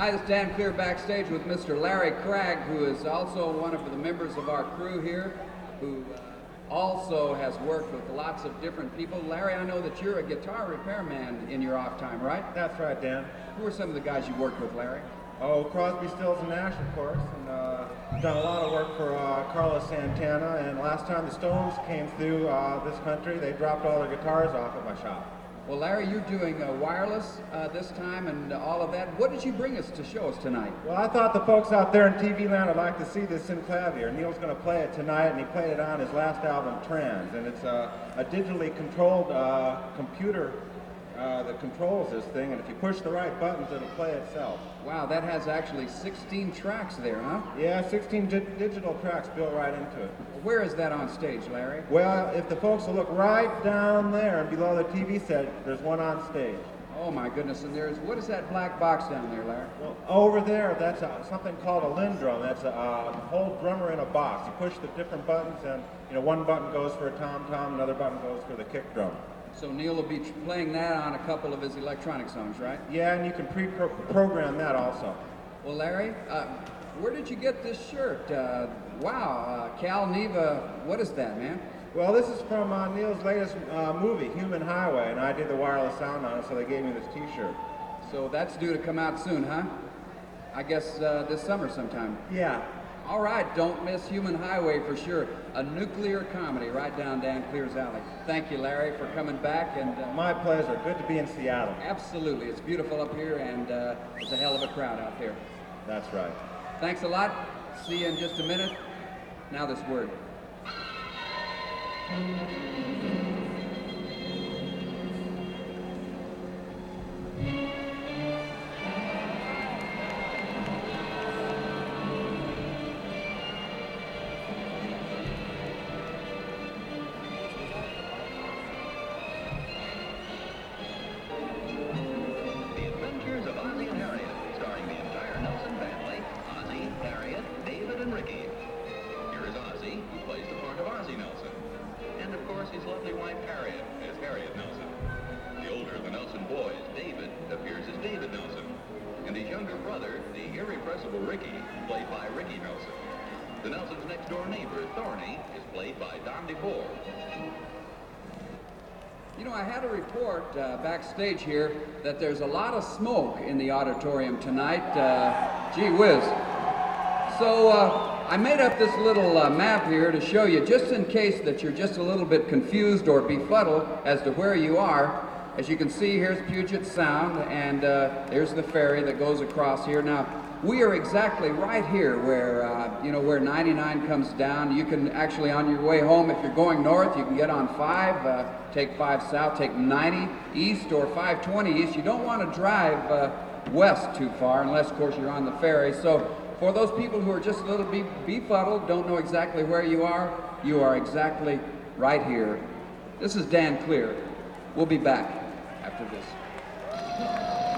Hi, this is Dan Clear backstage with Mr. Larry Cragg, who is also one of the members of our crew here, who also has worked with lots of different people. Larry, I know that you're a guitar repairman in your off time, right? That's right, Dan. Who are some of the guys you worked with, Larry? Oh, Crosby, Stills, and Nash, of course, and done a lot of work for Carlos Santana, and last time the Stones came through this country, they dropped all their guitars off at my shop. Well, Larry, you're doing wireless this time and all of that. What did you bring us to show us tonight? Well, I thought the folks out there in TV land would like to see this Synclavier. Neil's going to play it tonight, and he played it on his last album, Trans, and it's a digitally controlled computer that controls this thing, and if you push the right buttons, it'll play itself. Wow, that has actually 16 tracks there, huh? Yeah, 16 digital tracks built right into it. Where is that on stage, Larry? Well, if the folks will look right down there and below the TV set, there's one on stage. Oh my goodness, and what is that black box down there, Larry? Well, over there, that's something called a Lindrum. That's a whole drummer in a box. You push the different buttons, and one button goes for a tom-tom, another button goes for the kick drum. So Neil will be playing that on a couple of his electronic songs, right? Yeah, and you can pre-program that also. Well, Larry, where did you get this shirt? Wow, Cal Neva, what is that, man? Well, this is from Neil's latest movie, Human Highway, and I did the wireless sound on it, so they gave me this t-shirt. So that's due to come out soon, huh? I guess this summer sometime. Yeah. All right, don't miss Human Highway for sure. A nuclear comedy right down Dan Clear's alley. Thank you, Larry, for coming back. And my pleasure. Good to be in Seattle. Absolutely. It's beautiful up here, and it's a hell of a crowd out there. That's right. Thanks a lot. See you in just a minute. Now this word. Ricky, played by Ricky Nelson. The Nelson's next-door neighbor, Thorny, is played by Don DeFore. You know, I had a report backstage here that there's a lot of smoke in the auditorium tonight. Gee whiz. So I made up this little map here to show you, just in case that you're just a little bit confused or befuddled as to where you are. As you can see, here's Puget Sound, and there's the ferry that goes across here. Now, we are exactly right here where, where 99 comes down. You can actually, on your way home, if you're going north, you can get on 5, take 5 south, take 90 east or 520 east. You don't want to drive west too far, unless, of course, you're on the ferry. So for those people who are just a little befuddled, don't know exactly where you are exactly right here. This is Dan Clear. We'll be back after this.